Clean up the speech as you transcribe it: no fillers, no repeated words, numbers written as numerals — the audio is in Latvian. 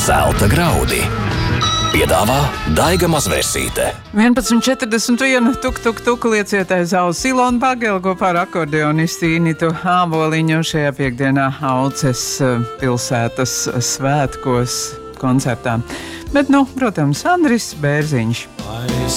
Zelta graudi. Piedāvā Daiga Mazvērsīte. 11.41. Tuk lieciet aiz auss Ilona Bagela kopā ar akordeonistu Initu Āboliņu šajā piekdienā Auces pilsētas svētkos koncertā. Bet, protams, Andris Bērziņš. Aiz